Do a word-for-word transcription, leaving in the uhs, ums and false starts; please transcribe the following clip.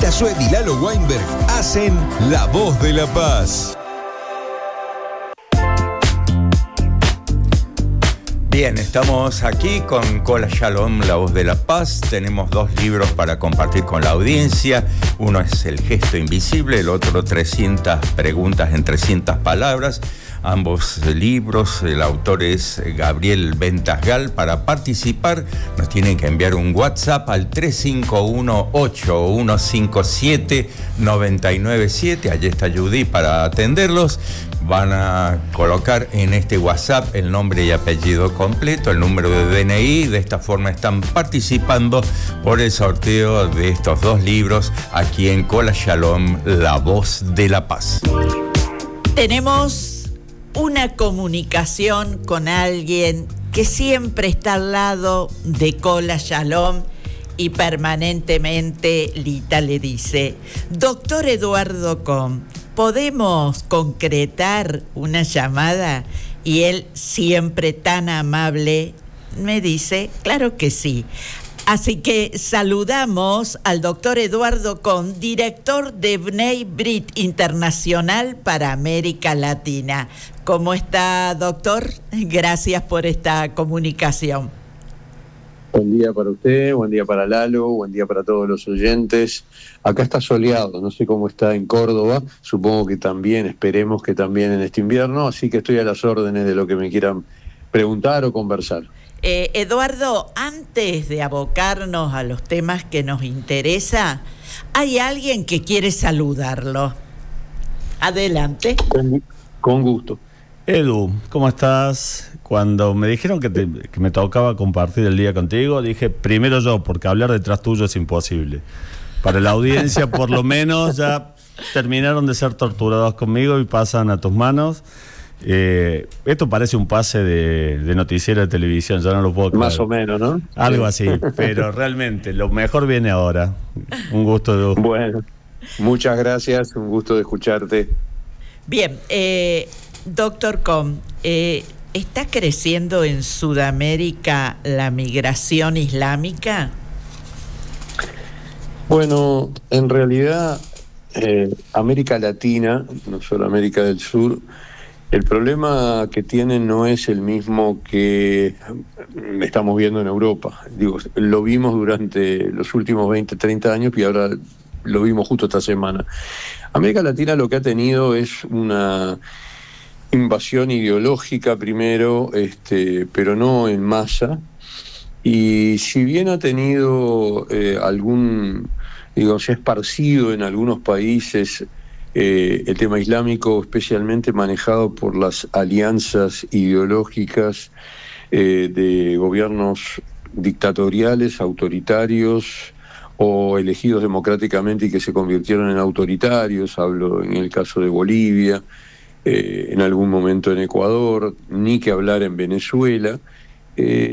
Paula Sued y Lalo Weinberg hacen La Voz de la Paz. Bien, estamos aquí con Kol Shalom, La Voz de la Paz. Tenemos dos libros para compartir con la audiencia. Uno es El Gesto Invisible, el otro trescientas preguntas en trescientas palabras. Ambos libros, el autor es Gabriel Ventasgal. Para participar nos tienen que enviar un WhatsApp al tres cinco uno, ocho uno cinco siete, nueve nueve siete. Allí está Judy para atenderlos. Van a colocar en este WhatsApp el nombre y apellido completo, el número de D N I. De esta forma están participando por el sorteo de estos dos libros aquí en Kol Shalom, La Voz de la Paz. Tenemos una comunicación con alguien que siempre está al lado de Kol Shalom y permanentemente Lita le dice: doctor Eduardo Com, ¿podemos concretar una llamada? Y él, siempre tan amable, me dice: claro que sí. Así que saludamos al doctor Eduardo Com, director de Bnei Brit Internacional para América Latina. ¿Cómo está, doctor? Gracias por esta comunicación. Buen día para usted, buen día para Lalo, buen día para todos los oyentes. Acá está soleado, no sé cómo está en Córdoba, supongo que también, esperemos que también en este invierno, así que estoy a las órdenes de lo que me quieran preguntar o conversar. Eh, Eduardo, antes de abocarnos a los temas que nos interesa, hay alguien que quiere saludarlo. Adelante. Con, con gusto. Edu, ¿cómo estás? Cuando me dijeron que, te, que me tocaba compartir el día contigo, dije primero yo, porque hablar detrás tuyo es imposible. Para la audiencia, por lo menos, ya terminaron de ser torturados conmigo y pasan a tus manos. Eh, esto parece un pase de, de noticiero de televisión, ya no lo puedo creer. Más o menos, ¿no? Algo así, pero realmente lo mejor viene ahora. Un gusto, Edu. Bueno, muchas gracias, un gusto de escucharte. Bien, eh, doctor Com, eh, ¿está creciendo en Sudamérica la migración islámica? Bueno, en realidad eh, América Latina, no solo América del Sur, el problema que tienen no es el mismo que estamos viendo en Europa. Digo, lo vimos durante los últimos veinte, treinta años y ahora lo vimos justo esta semana. América Latina lo que ha tenido es una invasión ideológica primero, este, pero no en masa. Y si bien ha tenido eh, algún, digo, se ha esparcido en algunos países Eh, el tema islámico, especialmente manejado por las alianzas ideológicas eh, de gobiernos dictatoriales, autoritarios o elegidos democráticamente y que se convirtieron en autoritarios. Hablo en el caso de Bolivia, eh, en algún momento en Ecuador, ni que hablar en Venezuela. Eh,